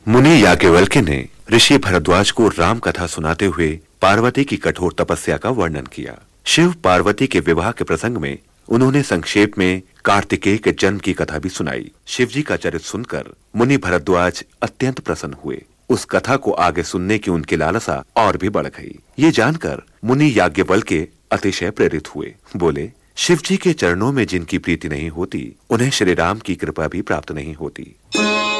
मुनि याज्ञवल्क्य ने ऋषि भरद्वाज को राम कथा सुनाते हुए पार्वती की कठोर तपस्या का वर्णन किया। शिव पार्वती के विवाह के प्रसंग में उन्होंने संक्षेप में कार्तिकेय के जन्म की कथा भी सुनाई। शिव जी का चरित्र सुनकर मुनि भरद्वाज अत्यंत प्रसन्न हुए। उस कथा को आगे सुनने की उनकी लालसा और भी बढ़ गई। ये जानकर मुनि याज्ञवल्क्य अतिशय प्रेरित हुए। बोले, शिव जी के चरणों में जिनकी प्रीति नहीं होती, उन्हें श्री राम की कृपा भी प्राप्त नहीं होती।